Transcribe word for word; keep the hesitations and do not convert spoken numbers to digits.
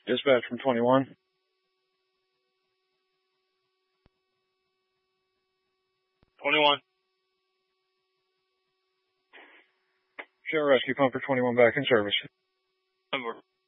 Dispatch from twenty-one. twenty-one. Share rescue pump for twenty-one back in service. Over.